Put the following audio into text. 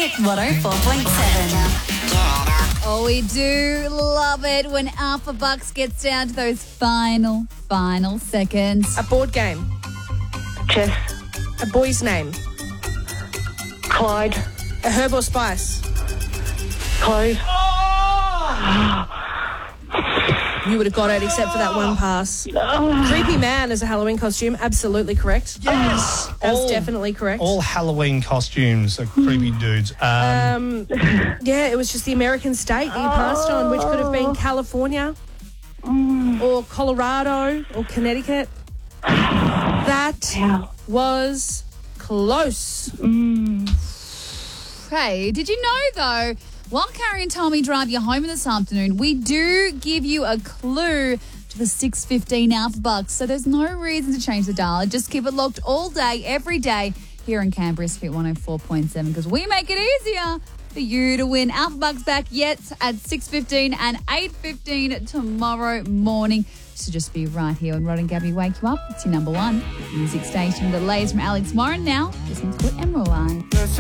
Hit 104.7. Oh, we do love it when Alpha Bucks gets down to those final seconds. A board game. Chess. A boy's name. Clyde. A herb or spice. Clove. You would have got it except for that one pass. Creepy man as a Halloween costume. Absolutely correct. Yes. That's definitely correct. All Halloween costumes are creepy dudes. Yeah, it was just the American state that you passed on, which could have been California or Colorado or Connecticut. That was close. Hey, did you know, though, while Carrie and Tommy drive you home this afternoon, we do give you a clue to the 6:15 Alpha Bucks, so there's no reason to change the dial. Just keep it locked all day, every day, here in Canberra's Hit 104.7, because we make it easier for you to win. Alpha Bucks back yet at 6:15 and 8:15 tomorrow morning. So just be right here when Rod and Gabby wake you up. It's your number one music station. The latest from Alex Moran now. Listen to it, Emerald Eye.